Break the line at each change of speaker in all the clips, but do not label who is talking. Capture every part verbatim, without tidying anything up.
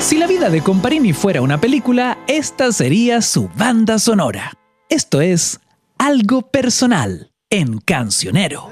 Si la vida de Comparini fuera una película, esta sería su banda sonora. Esto es Algo Personal en Cancionero.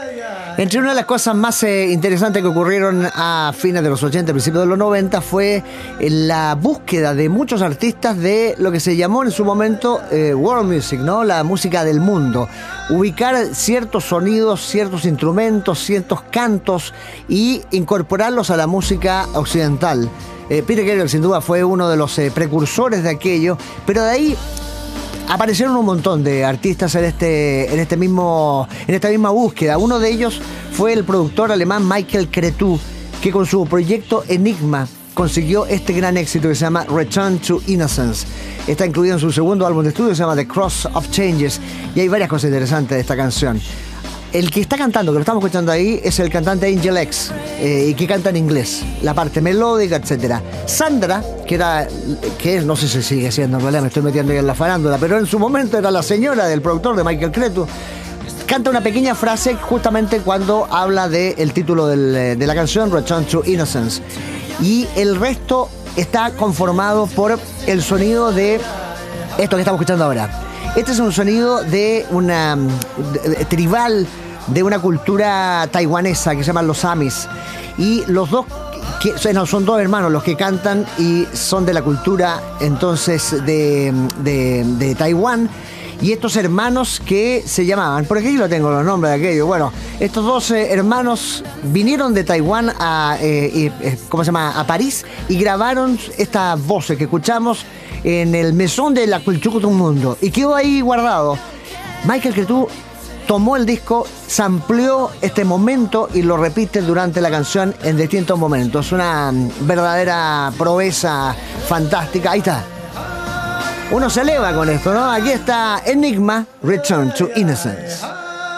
Entre una de las cosas más eh, interesantes que ocurrieron a fines de los ochenta, principios de los noventa, fue la búsqueda de muchos artistas de lo que se llamó en su momento eh, world music, ¿no? La música del mundo. Ubicar ciertos sonidos, ciertos instrumentos, ciertos cantos y incorporarlos a la música occidental. Eh, Peter Gabriel sin duda fue uno de los eh, precursores de aquello, pero de ahí aparecieron un montón de artistas en este, en este mismo, en esta misma búsqueda. Uno de ellos fue el productor alemán Michael Cretu, que con su proyecto Enigma consiguió este gran éxito que se llama Return to Innocence. Está incluido en su segundo álbum de estudio, se llama The Cross of Changes, y hay varias cosas interesantes de esta canción. El que está cantando, que lo estamos escuchando ahí, es el cantante Angel X, eh, y que canta en inglés, la parte melódica, etcétera. Sandra, que era, que no sé si sigue siendo, en realidad me estoy metiendo ya en la farándula, pero en su momento era la señora del productor de Michael Cretu, canta una pequeña frase justamente cuando habla del título del, de la canción, Return to Innocence. Y el resto está conformado por el sonido de esto que estamos escuchando ahora. Este es un sonido de una de, de, tribal, de una cultura taiwanesa que se llaman los Amis. Y los dos, que, no, son dos hermanos los que cantan y son de la cultura entonces de, de, de Taiwán. Y estos hermanos que se llamaban, por aquí lo tengo los nombres de aquellos. Bueno, estos dos eh, hermanos vinieron de Taiwán a, eh, eh, ¿cómo se llama? A París y grabaron estas voces que escuchamos en el Maison de la Culture du Monde y quedó ahí guardado. Michael Cretu tomó el disco, sampleó este momento y lo repite durante la canción en distintos momentos. Una verdadera proeza fantástica. Ahí está. Uno se eleva con esto, ¿no? Aquí está Enigma, Return to Innocence.